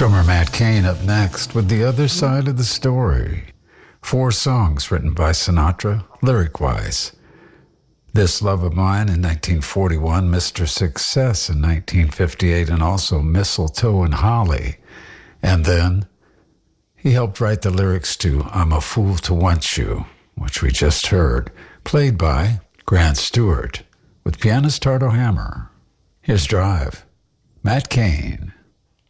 Drummer Matt Cain up next with The Other Side of the Story. 4 songs written by Sinatra, lyric-wise. This Love of Mine in 1941, Mr. Success in 1958, and also Mistletoe and Holly. And then he helped write the lyrics to I'm a Fool to Want You, which we just heard, played by Grant Stewart with pianist Tardo Hammer. Here's Drive, Matt Cain.